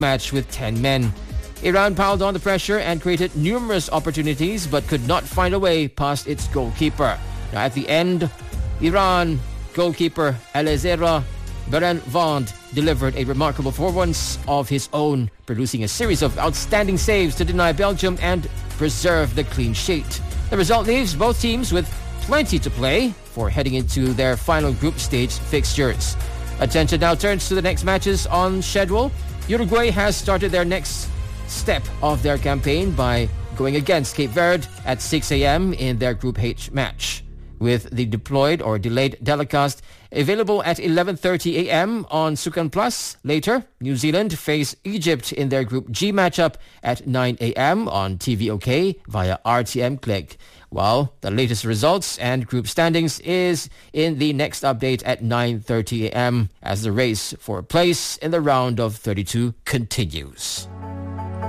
match with 10 men. Iran piled on the pressure and created numerous opportunities but could not find a way past its goalkeeper. Now at the end, Iran goalkeeper Elezera Berenvand delivered a remarkable performance of his own, producing a series of outstanding saves to deny Belgium and preserve the clean sheet. The result leaves both teams with plenty to play for heading into their final group stage fixtures. Attention now turns to the next matches on schedule. Uruguay has started their next step of their campaign by going against Cape Verde at 6 a.m. in their Group H match, with the deployed or delayed telecast available at 11:30 a.m. on Sukan Plus. Later, New Zealand face Egypt in their Group G matchup at 9 a.m. on TVOK via RTM Click, while the latest results and group standings is in the next update at 9:30 a.m. as the race for a place in the round of 32 continues.